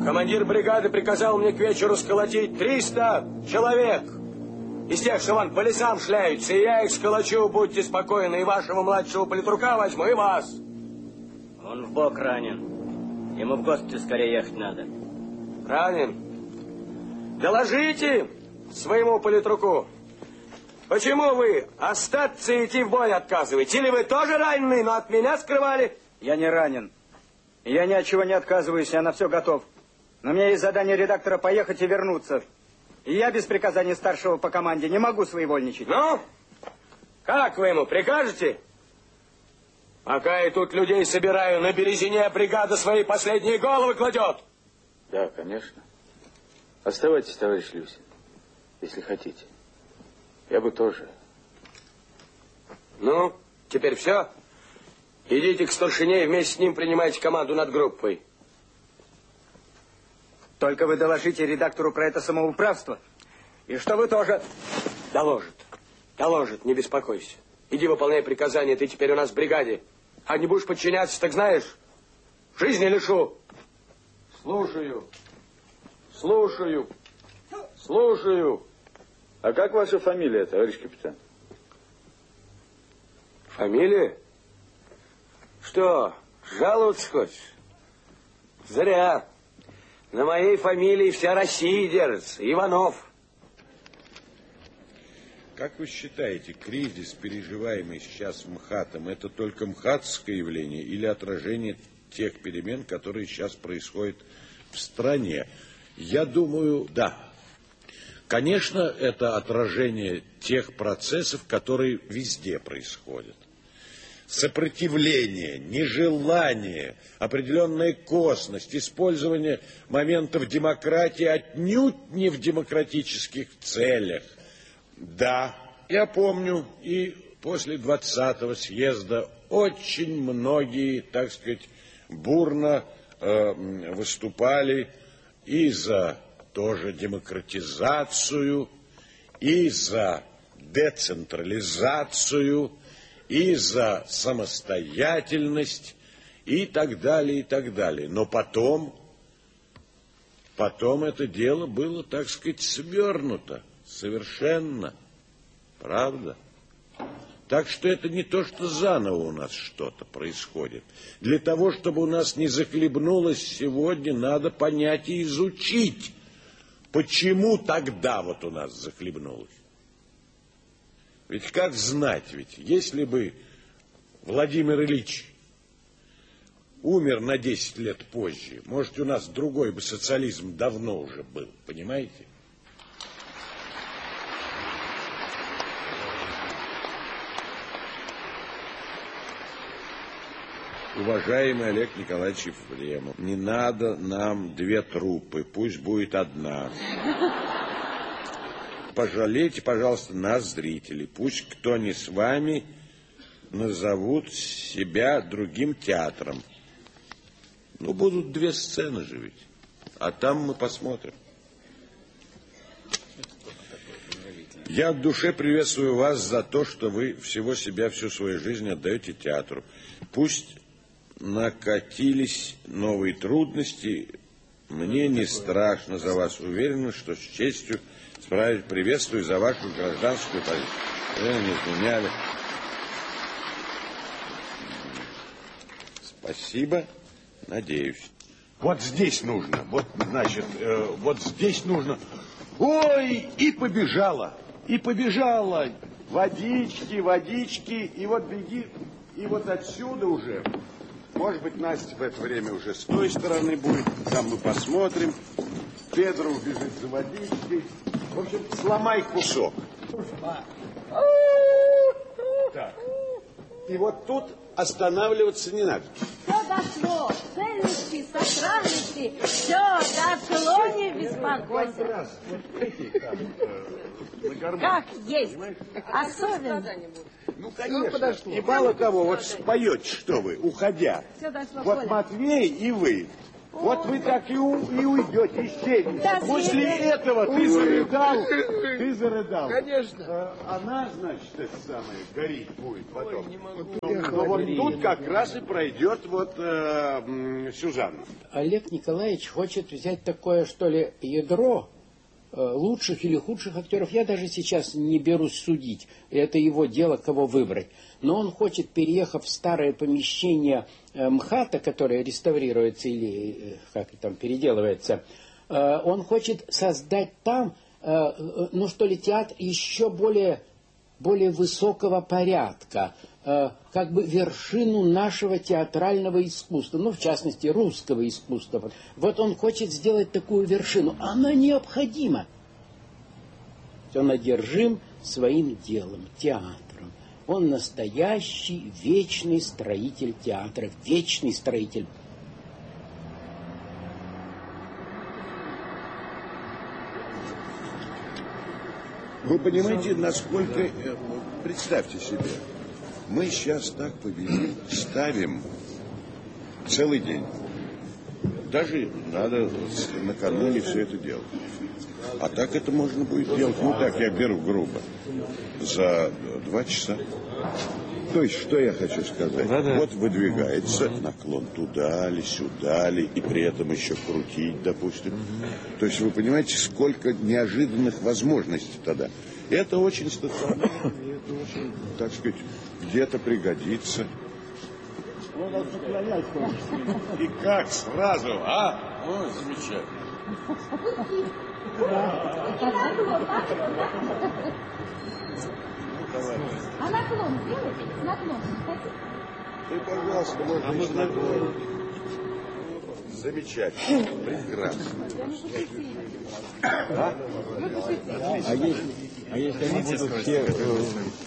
Командир бригады приказал мне к вечеру сколотить 300 человек. Из тех, что вон по лесам шляются, и я их сколочу, будьте спокойны, и вашего младшего политрука возьму, и вас. Он в бок ранен. Ему в госпиталь скорее ехать надо. Ранен? Доложите своему политруку. Почему вы остаться и идти в бой отказываете? Или вы тоже раненый, но от меня скрывали? Я не ранен. Я ни от чего не отказываюсь, я на все готов. Но у меня есть задание редактора поехать и вернуться. И я без приказания старшего по команде не могу своевольничать. Ну, как вы ему прикажете? Пока я тут людей собираю, на Березине бригада свои последние головы кладет. Да, конечно. Оставайтесь, товарищ Люсин, если хотите. Я бы тоже. Ну, теперь все? Идите к старшине и вместе с ним принимайте команду над группой. Только вы доложите редактору про это самоуправство. И что вы тоже... Доложит. Доложит, не беспокойся. Иди выполняй приказания, ты теперь у нас в бригаде. А не будешь подчиняться, так знаешь, жизни лишу. Слушаю. Слушаю. Слушаю. А как ваша фамилия, товарищ капитан? Фамилия? Что, жаловаться хочешь? Зря. На моей фамилии вся Россия держится. Иванов. Как вы считаете, кризис, переживаемый сейчас МХАТом, это только МХАТское явление или отражение тех перемен, которые сейчас происходят в стране? Я думаю, да. Конечно, это отражение тех процессов, которые везде происходят. Сопротивление, нежелание, определенная косность, использование моментов демократии отнюдь не в демократических целях. Да, я помню, и после 20-го съезда очень многие, так сказать, бурно выступали и за тоже демократизацию, и за децентрализацию, и за самостоятельность, и так далее, и так далее. Но потом это дело было, так сказать, свернуто совершенно. Правда? Так что это не то, что заново у нас что-то происходит. Для того, чтобы у нас не захлебнулось сегодня, надо понять и изучить, почему тогда вот у нас захлебнулось. Ведь как знать, ведь если бы Владимир Ильич умер на 10 лет позже, может, у нас другой бы социализм давно уже был, понимаете? Уважаемый Олег Николаевич Ефремов, не надо нам 2 труппы, пусть будет 1. Пожалейте, пожалуйста, нас, зрителей. Пусть кто не с вами назовут себя другим театром. Ну, будут 2 сцены же ведь. А там мы посмотрим. Я в душе приветствую вас за то, что вы всего себя, всю свою жизнь отдаете театру. Пусть накатились новые трудности, мне не страшно за вас. Уверен, что с честью справить. Приветствую за вашу гражданскую позицию. Вы не изменяли. Спасибо. Надеюсь. Вот здесь нужно. Вот, значит, вот здесь нужно. Ой, и побежала. И побежала. Водички, водички. И вот беги. И вот отсюда уже. Может быть, Настя в это время уже с той стороны будет. Там мы посмотрим. Педро убежит за водичкой. В общем, сломай кусок. Так. И вот тут останавливаться не надо. Все дошло. Цельности, сохранности. Все дошло, не беспокойся. Как есть. Особенно. Ну, конечно. И мало того, вот споете, что вы, уходя. Вот Матвей и вы. Вот вы так и уйдете, исчезнете. Да, После этого ты зарыдал. Конечно. Она, значит, это самое, гореть будет потом. Но вот тут как раз и пройдет вот Сюзанна. Олег Николаевич хочет взять такое, что ли, ядро лучших или худших актеров. Я даже сейчас не берусь судить. Это его дело, кого выбрать. Но он хочет, переехав в старое помещение МХАТа, которое реставрируется или как там переделывается, он хочет создать там, ну что ли, театр еще более высокого порядка, как бы вершину нашего театрального искусства, ну, в частности, русского искусства. Вот он хочет сделать такую вершину. Она необходима. Он одержим своим делом, театром. Он настоящий, вечный строитель театра, вечный строитель. Вы понимаете, насколько... Представьте себе, мы сейчас так повели, ставим целый день. Даже надо накануне все это делать. А так это можно будет делать, ну так, я беру грубо, за 2 часа. То есть, что я хочу сказать? Да-да. Вот выдвигается наклон туда ли, сюда ли, и при этом еще крутить, допустим. То есть, вы понимаете, сколько неожиданных возможностей тогда. Это очень стационарно, и это очень, так сказать, где-то пригодится. И как сразу, а? Ой, замечательно. А наклон сделайте? Наклон хотите? Ты, пожалуйста, можешь наклон. Замечательно, прекрасно. А если они будут все